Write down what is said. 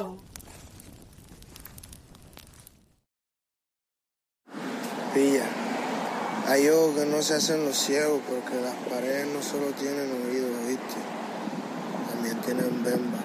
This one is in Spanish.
Pilla, hay ojos que no se hacen los ciegos porque las paredes no solo tienen oídos, ¿viste? También tienen bemba.